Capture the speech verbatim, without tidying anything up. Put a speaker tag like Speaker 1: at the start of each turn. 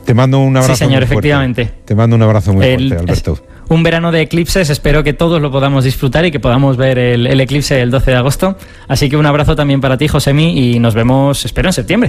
Speaker 1: Te mando un abrazo.
Speaker 2: Sí, señor,
Speaker 1: muy fuerte.
Speaker 2: efectivamente.
Speaker 1: Te mando un abrazo muy
Speaker 2: El,
Speaker 1: fuerte, Alberto.
Speaker 2: Un verano de eclipses, espero que todos lo podamos disfrutar y que podamos ver el, el eclipse el doce de agosto. Así que un abrazo también para ti, Josemi, y nos vemos, espero, en septiembre.